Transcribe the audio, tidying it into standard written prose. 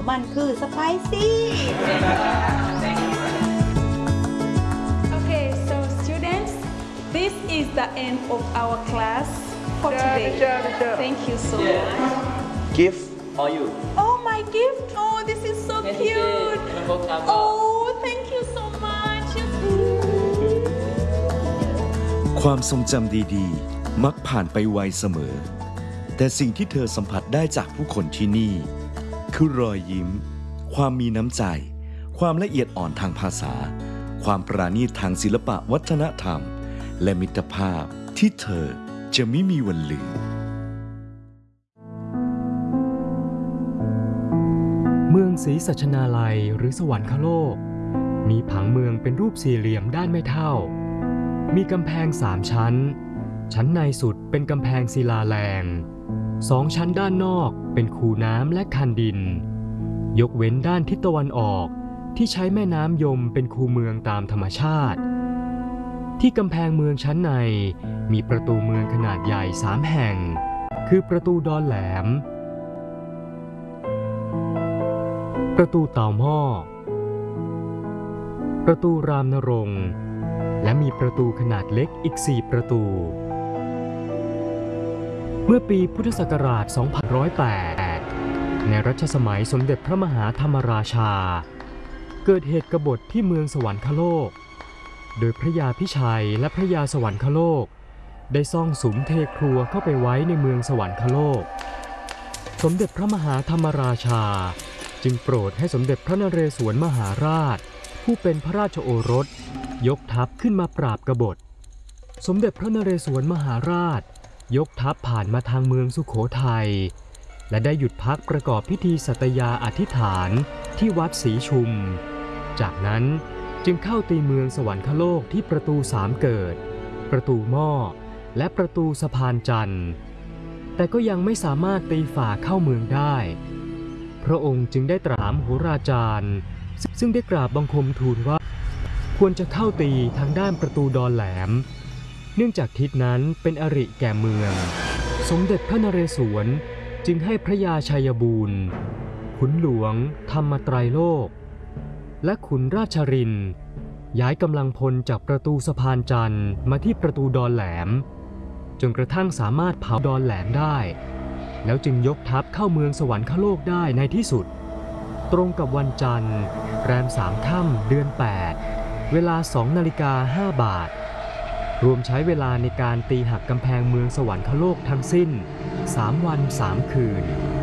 มันคือสไปซี่ Okay, so students, this is the end of our class for today. Thank you so much. Gift for you. Oh, my gift. Oh, this is so cute. Oh, thank you so much. ความทรงจำดีๆมักผ่านไปไวเสมอแต่สิ่งที่เธอสัมผัสได้จากผู้คนที่นี่คือรอยยิ้มความมีน้ำใจความละเอียดอ่อนทางภาษาความปราณีตทางศิลปะวัฒนธรรมและมิตรภาพที่เธอจะไม่มีวันลืมเมืองศรีสัชนาลัยหรือสวรรคโลกมีผังเมืองเป็นรูปสี่เหลี่ยมด้านไม่เท่ามีกำแพง3ชั้นชั้นในสุดเป็นกำแพงศิลาแรง2ชั้นด้านนอกเป็นคูน้ำและคันดินยกเว้นด้านทิศตะวันออกที่ใช้แม่น้ำยมเป็นคูเมืองตามธรรมชาติที่กำแพงเมืองชั้นในมีประตูเมืองขนาดใหญ่3แห่งคือประตูดอนแหลมประตูเต่าหม้อประตูรามนรงค์และมีประตูขนาดเล็กอีก4ประตูเมื่อปีพุทธศักราช 2108 ในรัชสมัยสมเด็จพระมหาธรรมราชาเกิดเหตุกบฏที่เมืองสวรรคโลกโดยพระยาพิชัยและพระยาสวรรคโลกได้ซ่องสุมเทครัวเข้าไปไว้ในเมืองสวรรคโลกสมเด็จพระมหาธรรมราชาจึงโปรดให้สมเด็จพระนเรศวรมหาราชผู้เป็นพระราชโอรสยกทัพขึ้นมาปราบกบฏสมเด็จพระนเรศวรมหาราชยกทัพผ่านมาทางเมืองสุโขทัยและได้หยุดพักประกอบพิธีสัตยาอธิษฐานที่วัดศรีชุมจากนั้นจึงเข้าตีเมืองสวรรคโลกที่ประตูสามเกิดประตูหม้อและประตูสะพานจันทร์แต่ก็ยังไม่สามารถตีฝ่าเข้าเมืองได้พระองค์จึงได้ตรัสโหราจารย์ซึ่งได้กราบบังคมทูลว่าควรจะเข้าตีทางด้านประตูดอนแหลมเนื่องจากทิศนั้นเป็นอริแก่เมืองสมเด็จพระนเรศวรจึงให้พระยาชัยบูรณ์ขุนหลวงธรรมไตรโลกและขุนราชรินทร์ย้ายกำลังพลจากประตูสะพานจันทร์มาที่ประตูดอนแหลมจนกระทั่งสามารถเผาดอนแหลมได้แล้วจึงยกทัพเข้าเมืองสวรรคโลกได้ในที่สุดตรงกับวันจันทร์แรม3 ค่ำเดือน 8เวลา 2:05 รวมใช้เวลาในการตีหักกำแพงเมืองสวรรคโลกทั้งสิ้น3 วัน 3 คืน